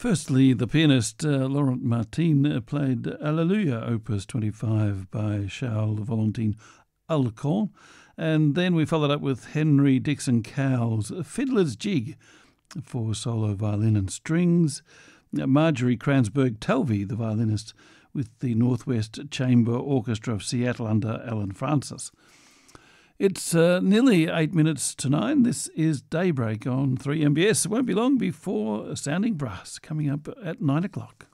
Firstly, the pianist Laurent Martin played Alleluia, Opus 25 by Charles Valentin Alcorn, and then we followed up with Henry Dixon Cowell's Fiddler's Jig for solo violin and strings, Marjorie Kranzberg Talvey, the violinist, with the Northwest Chamber Orchestra of Seattle under Alan Francis. It's nearly 8 minutes to 9. This is Daybreak on 3MBS. It won't be long before Sounding Brass, coming up at 9 o'clock.